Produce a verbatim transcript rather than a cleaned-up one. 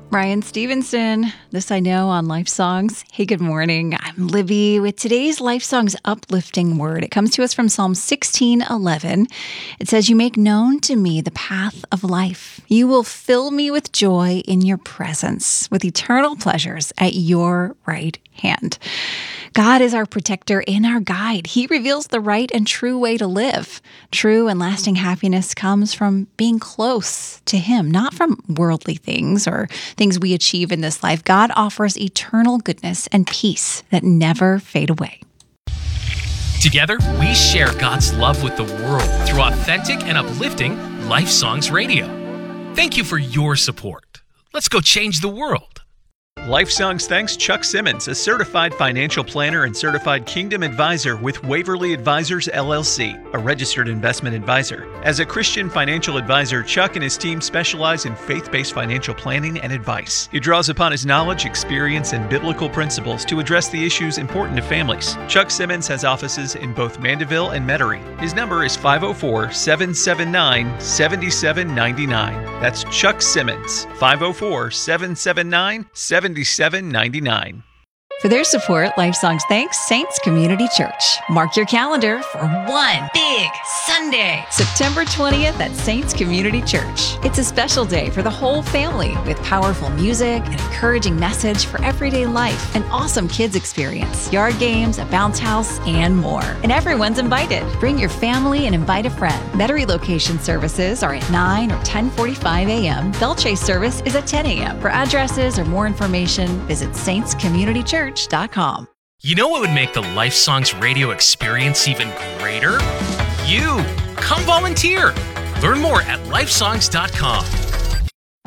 Ryan Stevenson. This I know on Life Songs. Hey, good morning. I'm Libby with today's Life Songs uplifting word. It comes to us from Psalm sixteen eleven. It says, "You make known to me the path of life. You will fill me with joy in your presence, with eternal pleasures at your right hand." God is our protector and our guide. He reveals the right and true way to live. True and lasting happiness comes from being close to Him, not from worldly things or things we achieve in this life. God offers eternal goodness and peace that never fade away. Together, we share God's love with the world through authentic and uplifting Life Songs Radio. Thank you for your support. Let's go change the world. Life Songs thanks Chuck Simmons, a certified financial planner and certified Kingdom advisor with Waverly Advisors, L L C, a registered investment advisor. As a Christian financial advisor, Chuck and his team specialize in faith-based financial planning and advice. He draws upon his knowledge, experience, and biblical principles to address the issues important to families. Chuck Simmons has offices in both Mandeville and Metairie. His number is five oh four, seven seven nine, seven seven nine nine. That's Chuck Simmons, five oh four, seven seven nine, seven seven nine nine. For their support, Life Songs thanks Saints Community Church. Mark your calendar for one big Sunday, September twentieth at Saints Community Church. It's a special day for the whole family with powerful music, an encouraging message for everyday life, an awesome kids experience, yard games, a bounce house, and more. And everyone's invited. Bring your family and invite a friend. Metairie location services are at nine or ten forty-five a.m. Bell Chase service is at ten a.m. For addresses or more information, visit saints community church dot com. You know what would make the Life Songs radio experience even greater? You! Come volunteer! Learn more at life songs dot com.